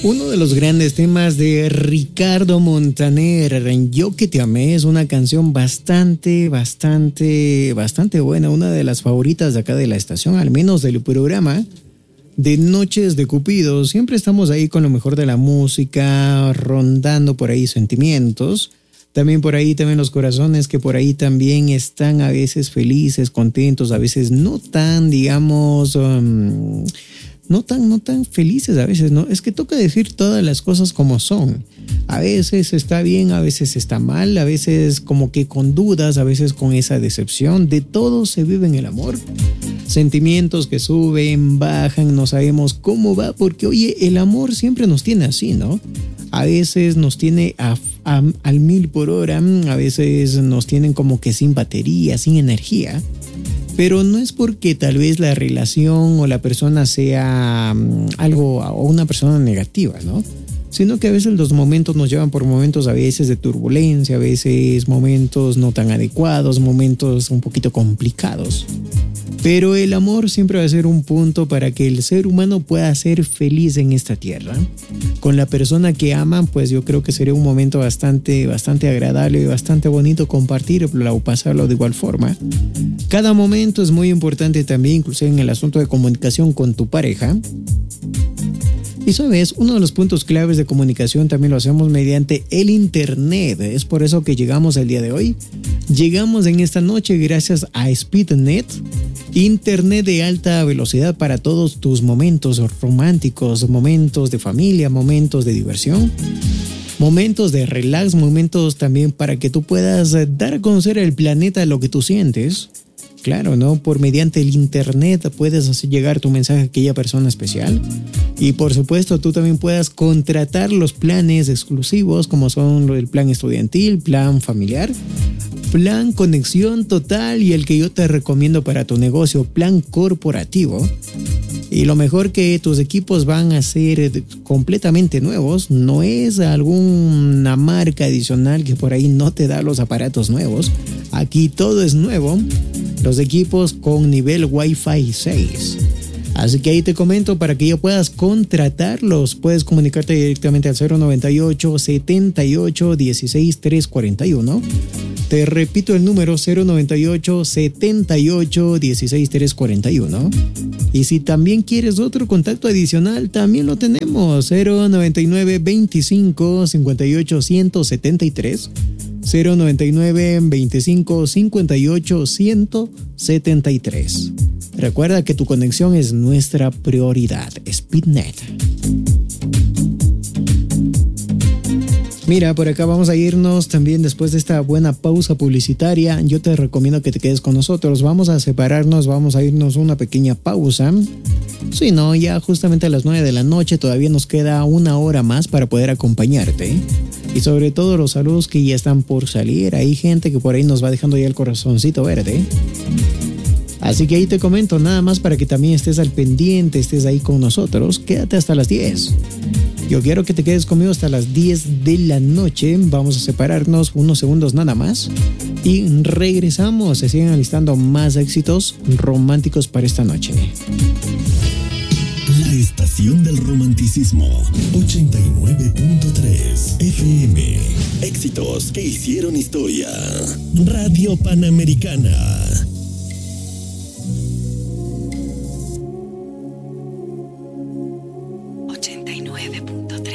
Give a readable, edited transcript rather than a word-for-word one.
Uno de los grandes temas de Ricardo Montaner, Yo que te amé, es una canción bastante buena, una de las favoritas de acá de la estación, al menos del programa de Noches de Cupido. Siempre estamos ahí con lo mejor de la música, rondando por ahí sentimientos. También por ahí, también los corazones que por ahí también están a veces felices, contentos, a veces no tan, digamos, no tan felices a veces, ¿no? Es que toca decir todas las cosas como son. A veces está bien, a veces está mal, a veces como que con dudas, a veces con esa decepción. De todo se vive en el amor. Sentimientos que suben, bajan, no sabemos cómo va, porque oye, el amor siempre nos tiene así, ¿no? A veces nos tiene al 1000 por hora, a veces nos tienen como que sin batería, sin energía. Pero no es porque tal vez la relación o la persona sea algo o una persona negativa, ¿no? Sino que a veces los momentos nos llevan por momentos a veces de turbulencia, a veces momentos no tan adecuados, momentos un poquito complicados. Pero el amor siempre va a ser un punto para que el ser humano pueda ser feliz en esta tierra. Con la persona que aman, pues yo creo que sería un momento bastante agradable y bastante bonito compartirlo o pasarlo de igual forma. Cada momento es muy importante también, incluso en el asunto de comunicación con tu pareja. Y sabes, uno de los puntos claves de comunicación también lo hacemos mediante el internet. Es por eso que llegamos el día de hoy. Llegamos en esta noche gracias a SpeedNet, internet de alta velocidad para todos tus momentos románticos, momentos de familia, momentos de diversión, momentos de relax, momentos también para que tú puedas dar a conocer al planeta lo que tú sientes. Claro, ¿no? Por mediante el internet puedes hacer llegar tu mensaje a aquella persona especial. Y por supuesto, tú también puedas contratar los planes exclusivos como son el plan estudiantil, plan familiar, plan conexión total y el que yo te recomiendo para tu negocio, plan corporativo. Y lo mejor que tus equipos van a ser completamente nuevos, no es alguna marca adicional que por ahí no te da los aparatos nuevos. Aquí todo es nuevo, los equipos con nivel Wi-Fi 6. Así que ahí te comento para que ya puedas contratarlos. Puedes comunicarte directamente al 098 78 16 341. Te repito el número 098 78 16 341. Y si también quieres otro contacto adicional, también lo tenemos. 099 25 58 173. 099 25 58 173. Recuerda que tu conexión es nuestra prioridad. SpeedNet. Mira, por acá vamos a irnos también después de esta buena pausa publicitaria. Yo te recomiendo que te quedes con nosotros. Vamos a separarnos, vamos a irnos una pequeña pausa. Si no, ya justamente a las 9 de la noche todavía nos queda una hora más para poder acompañarte. Y sobre todo los saludos que ya están por salir. Hay gente que por ahí nos va dejando ya el corazoncito verde. Así que ahí te comento nada más para que también estés al pendiente, estés ahí con nosotros. Quédate hasta las 10. Yo quiero que te quedes conmigo hasta las 10 de la noche. Vamos a separarnos unos segundos nada más. Y regresamos. Se siguen alistando más éxitos románticos para esta noche. La estación del romanticismo. 89.3 FM. Éxitos que hicieron historia. Radio Panamericana. .3